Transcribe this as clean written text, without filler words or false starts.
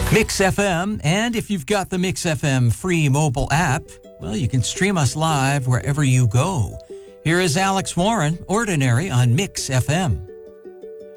Mix FM, and if you've got the Mix FM free mobile app, well, you can stream us live wherever you go. Here is Alex Warren, Ordinary on Mix FM.